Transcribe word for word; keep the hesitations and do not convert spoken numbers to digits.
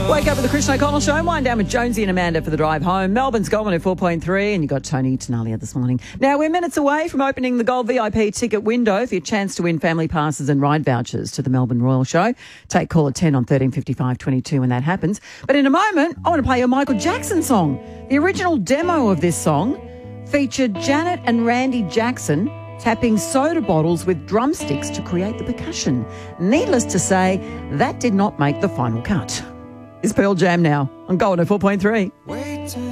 Wake up with the Christian O'Connell Show. Wind down with Jonesy and Amanda for the drive home. Melbourne's Gold at four point three, and you got Tony Tenalia this morning. Now, we're minutes away from opening the Gold V I P ticket window for your chance to win family passes and ride vouchers to the Melbourne Royal Show. Take call at ten on thirteen fifty-five twenty-two when that happens. But in a moment, I want to play your Michael Jackson song. The original demo of this song featured Janet and Randy Jackson tapping soda bottles with drumsticks to create the percussion. Needless to say, that did not make the final cut. It's Pearl Jam now on Gold at four point three.